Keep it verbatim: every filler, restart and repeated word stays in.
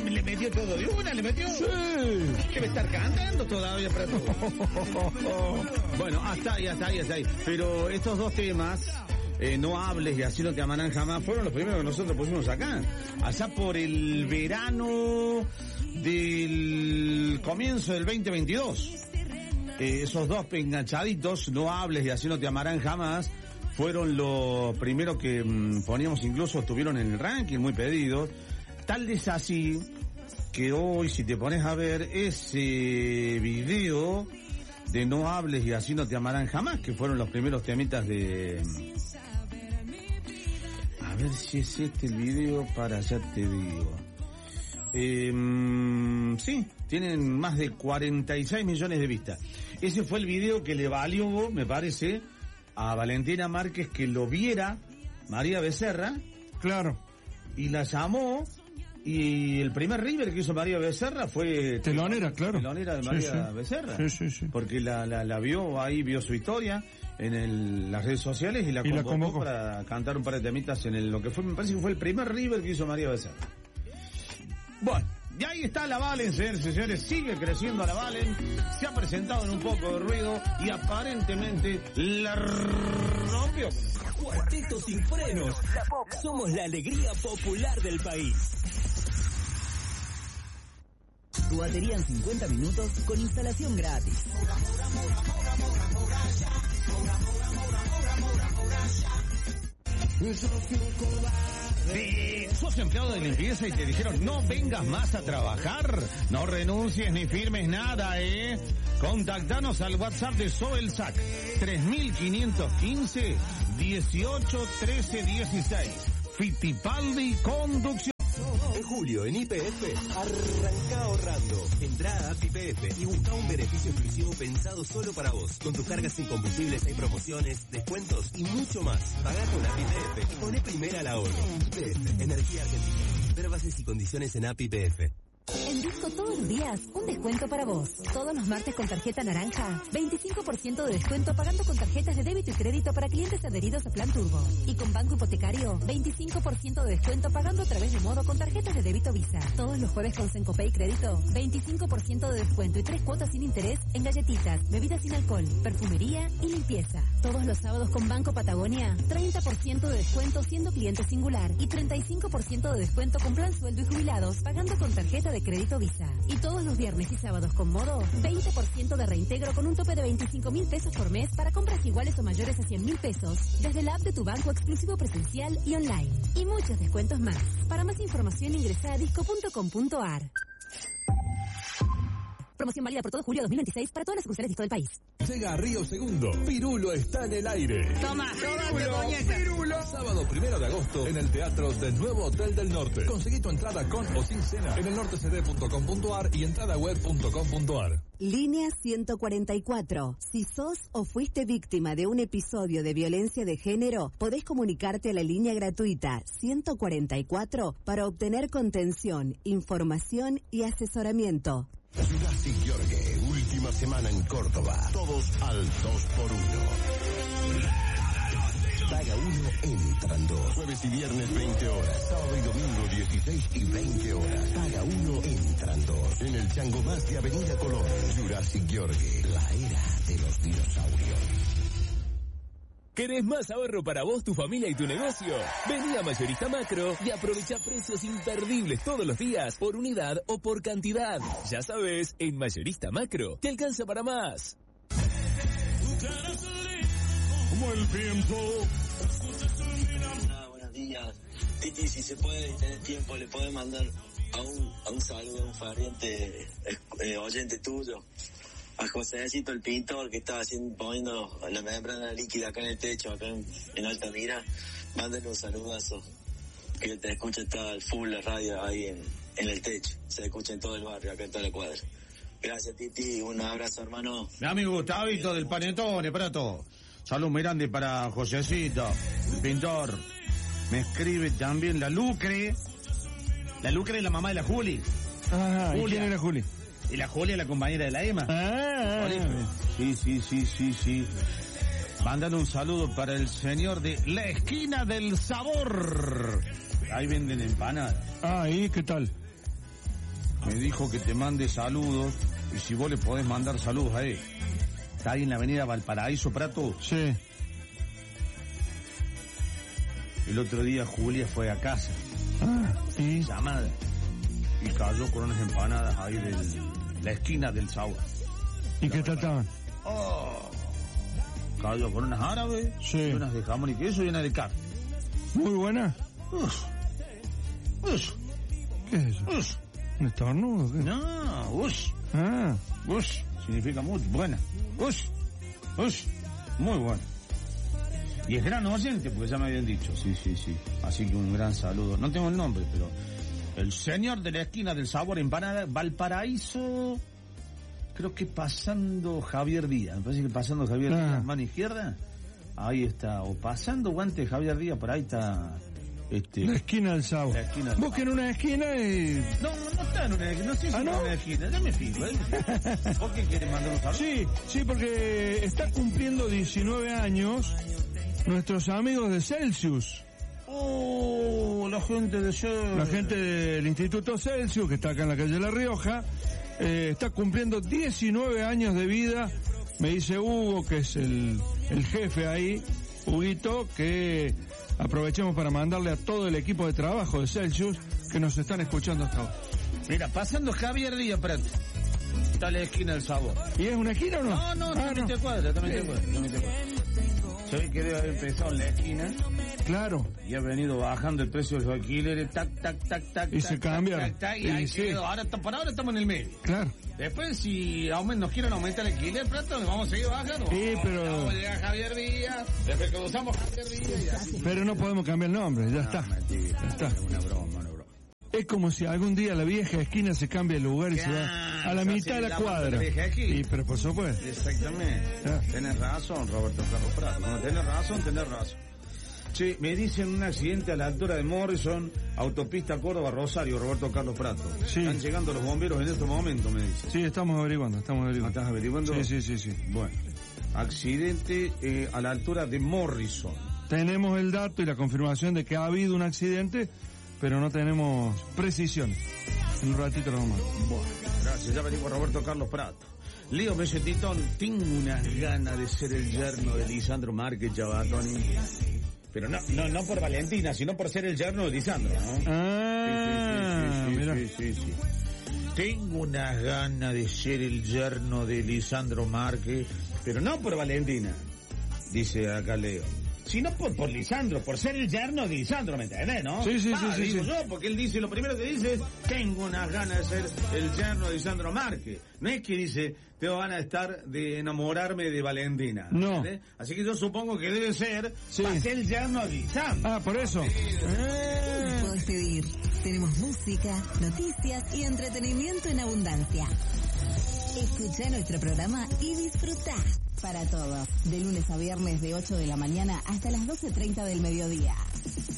le metió todo de una, le metió. Sí. Debe estar cantando todavía para todo. Bueno, hasta ahí, hasta ahí, hasta ahí. Pero estos dos temas, eh, No hables y Así no te amarán jamás, fueron los primeros que nosotros pusimos acá. Allá por el verano del comienzo del veinte veintidós. Eh, esos dos enganchaditos, No hables y Así no te amarán jamás, fueron los primeros que mmm, poníamos, incluso estuvieron en el ranking, muy pedidos. Tal es así que hoy, si te pones a ver ese video de No hables y Así no te amarán jamás, que fueron los primeros temitas de... A ver si es este el video, para allá te digo. Eh, sí, tienen más de cuarenta y seis millones de vistas. Ese fue el video que le valió, me parece, a Valentina Márquez que lo viera María Becerra. Claro. Y la llamó, y el primer River que hizo María Becerra fue... Telonera, claro. Telonera de María sí, sí. Becerra. Sí, sí, sí. Porque la, la, la vio ahí, vio su historia en el, las redes sociales y la, y convocó, la convocó para cantar un par de temitas en el, lo que fue, me parece que fue el primer River que hizo María Becerra. Bueno, y ahí está la Valen, señores y señores, sigue creciendo la Valen, se ha presentado en un poco de ruido y aparentemente la rompió. Cuarteto sin frenos, somos la alegría popular del país. Tu batería en cincuenta minutos con instalación gratis. Sí, sos empleado de limpieza y te dijeron no vengas más a trabajar, no renuncies ni firmes nada, ¿eh? Contactanos al WhatsApp de Sobelsac, tres mil quinientos quince, dieciocho, trece, dieciséis. Fittipaldi Conducción. En julio, en Y P F, arranca ahorrando. Entrá a App Y P F y busca un beneficio exclusivo pensado solo para vos. Con tus cargas sin combustibles hay promociones, descuentos y mucho más. Pagá con App Y P F y poné primera al ahorro. Y P F, Energía Argentina. Ver bases y condiciones en App Y P F. En Disco todos los días, un descuento para vos. Todos los martes con tarjeta naranja, veinticinco por ciento de descuento pagando con tarjetas de débito y crédito para clientes adheridos a Plan Turbo. Y con Banco Hipotecario, veinticinco por ciento de descuento pagando a través de Modo con tarjetas de débito Visa. Todos los jueves con Sencopay Crédito, veinticinco por ciento de descuento y tres cuotas sin interés en galletitas, bebidas sin alcohol, perfumería y limpieza. Todos los sábados con Banco Patagonia, treinta por ciento de descuento siendo cliente singular y treinta y cinco por ciento de descuento con Plan Sueldo y Jubilados pagando con tarjeta de crédito Visa. Y todos los viernes y sábados con Modo, veinte por ciento de reintegro con un tope de veinticinco mil pesos por mes para compras iguales o mayores a cien mil pesos desde la app de tu banco exclusivo presencial y online. Y muchos descuentos más. Para más información ingresa a disco punto com punto ar. Promoción válida por todo julio dos mil veintiséis para todas las sucursales Disco del país. Llega a Río Segundo. Pirulo está en el aire. Toma, toma, Pirulo. Sábado primero de agosto en el Teatro del Nuevo Hotel del Norte. Conseguí tu entrada con o sin cena en el norte c d punto com punto ar y entrada web punto com punto ar. Línea ciento cuarenta y cuatro. Si sos o fuiste víctima de un episodio de violencia de género, podés comunicarte a la línea gratuita ciento cuarenta y cuatro para obtener contención, información y asesoramiento. Jurassic Jorge, última semana en Córdoba. Todos al dos por uno. Paga uno, entran dos. Jueves y viernes veinte horas. Sábado y domingo dieciséis y veinte horas. Paga uno, entran dos. En el Chango Más de Avenida Colón. Jurassic Jorge, la era de los dinosaurios. ¿Querés más ahorro para vos, tu familia y tu negocio? Vení a Mayorista Macro y aprovecha precios imperdibles todos los días, por unidad o por cantidad. Ya sabes, en Mayorista Macro te alcanza para más. Como el viento. Hola, buenos días. Titi, si se puede tener tiempo, le podés mandar a un, a un saludo a un pariente eh, oyente tuyo. A Josécito el pintor que estaba haciendo, poniendo la membrana líquida acá en el techo, acá en, en Altamira. Mándale un saludazo, que te escucha, está al full la radio ahí en, en el techo, se escucha en todo el barrio, acá en toda la cuadra. Gracias, Titi, un abrazo, hermano. Mi amigo Gustavito del Panetone, para todo. Salud muy grande para Josécito, el pintor. Me escribe también la Lucre. La Lucre es la mamá de la Juli. Ah, ¿y quién era Juli? Y la Julia, la compañera de la Emma. Ah, sí, sí, sí, sí, sí. Mandan un saludo para el señor de la esquina del sabor. Ahí venden empanadas. Ah, ¿y qué tal? me dijo que te mande saludos y si vos le podés mandar saludos a él. Está ahí en la avenida Valparaíso, Prato. Sí. El otro día Julia fue a casa. Ah, sí. Llamada. Y cayó con unas empanadas ahí de la esquina del Saúl. ¿Y qué tal estaban? Oh, cayó con unas árabes, sí. Y unas de jamón y queso y unas de carne. Muy buena. Uf. Uf. ¿Qué es eso? Uf. ¿Un estornudo? ¿Qué? No, ush. Ah. Ush. Significa mucho. Buena. Ush. Ush. Muy buena. Y es gran oyente, porque ya me habían dicho. Sí, sí, sí. Así que un gran saludo. No tengo el nombre, pero... El señor de la esquina del sabor empanada, Valparaíso... Creo que pasando Javier Díaz. Me parece que pasando Javier ah. Díaz, mano izquierda. Ahí está. O pasando guante Javier Díaz, por ahí está... Este, la esquina del Sabor. Busquen una esquina y... No, no está en una esquina. No sé si ¿Ah, no? está en una esquina. Ya me fijo, ¿eh? ¿Por qué quiere mandar un saludo? Sí, sí, porque está cumpliendo diecinueve años nuestros amigos de Celsius. Oh, la gente de Celsius. La gente del Instituto Celsius, que está acá en la calle La Rioja, eh, está cumpliendo diecinueve años de vida. Me dice Hugo, que es el, el jefe ahí, Huguito, que aprovechemos para mandarle a todo el equipo de trabajo de Celsius que nos están escuchando hasta ahora. Mira, pasando Javier Díaz, Prato. Está la esquina del sabor. ¿Y es una esquina o no? No, no, ah, también no. te cuadra, también te cuadra, también te cuadra. Se ve que debe haber empezado en la esquina. Claro. Y ha venido bajando el precio de los alquileres, tac, tac, tac, tac. Y tac, se cambia. Tac, tac, tac, y, y ahí sí. quedó. Ahora, por ahora estamos en el medio. Claro. Después, si aument, nos quieren aumentar el alquiler, Prato, nos vamos a seguir bajando. Sí, pero... Vamos a llegar a Javier Díaz, después que usamos Javier Díaz y así. Pero no podemos cambiar el nombre, ya no, está. Mentira, ya está. Una broma, una broma. Es como si algún día la vieja esquina se cambia de lugar y claro, se va a la mitad de la cuadra. Y, pero por supuesto. Exactamente. Ah. Tenés razón, Roberto Carlos Prato. No, tenés razón, tenés razón. Che, me dicen un accidente a la altura de Morrison, autopista Córdoba-Rosario, Roberto Carlos Prato. Sí. Están llegando los bomberos en este momento, me dicen. Sí, estamos averiguando, estamos averiguando. ¿Estás averiguando? Sí, sí, sí, sí. Bueno, accidente eh, a la altura de Morrison. Tenemos el dato y la confirmación de que ha habido un accidente, pero no tenemos precisiones. En un ratito nomás. Bueno, gracias, ya venimos Roberto Carlos Prato. Leo Mesetitón, tengo unas ganas de ser el yerno de Lisandro Márquez, Chabatoni. Pero no, no, no por Valentina, sino por ser el yerno de Lisandro, ¿no? Ah, sí, sí, sí, sí, mira. sí, sí, sí. Tengo unas ganas de ser el yerno de Lisandro Márquez, pero no por Valentina, dice acá Leo. Sino por, por Lisandro, por ser el yerno de Lisandro, ¿me entendés, no? Sí, sí, ah, sí, sí. digo sí. yo, porque él dice, lo primero que dice es, tengo unas ganas de ser el yerno de Lisandro Márquez. No es que dice, tengo ganas de estar, de enamorarme de Valentina. No. ¿Entendés? Así que yo supongo que debe ser, sí. para ser el yerno de Lisandro. Ah, por eso. Eh. Podés pedir. Tenemos música, noticias y entretenimiento en abundancia. Escucha nuestro programa y disfruta. Para todos, de lunes a viernes de ocho de la mañana hasta las doce treinta del mediodía.